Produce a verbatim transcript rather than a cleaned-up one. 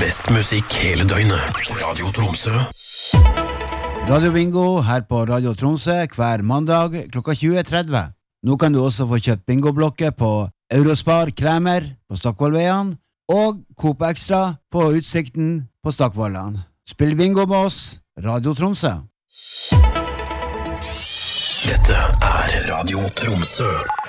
Best musikk hele døgnet. Radio Tromsø. Radio Bingo her på Radio Tromsø hver mandag klokka tjue tretti. Nå kan du også få kjøpt bingoblokker på Eurospar Kremer på Stokkvollveien og Coop Extra på Utsikten på Stokkvollan. Spill bingo med oss, Radio Tromsø. Dette er Radio Tromsø.